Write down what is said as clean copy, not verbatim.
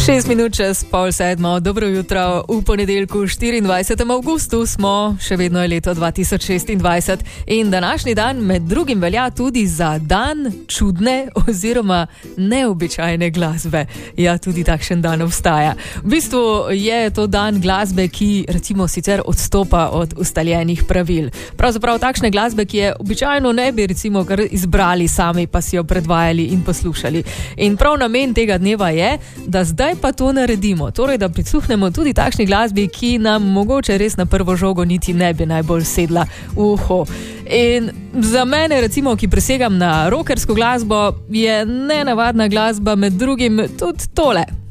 6 minut čez 6:30, dobro jutro, v ponedeljku 24. avgustu smo, še vedno je leto 2026 in današnji dan med drugim velja tudi za dan čudne oziroma neobičajne glasbe. Ja, tudi takšen dan obstaja. V bistvu je to dan glasbe, ki recimo sicer odstopa od ustaljenih pravil. Pravzaprav takšne glasbe, ki je običajno ne bi recimo kar izbrali sami, pa si jo predvajali in poslušali. In prav namen tega dneva je, da zdaj pa to naredimo, torej da prisluhnemo tudi takšni glasbi, ki nam mogoče res na prvo žogo niti ne bi najbolj sedla v uho. In za mene recimo, ki presegam na rockersko glasbo, je nenavadna glasba med drugim tudi tole.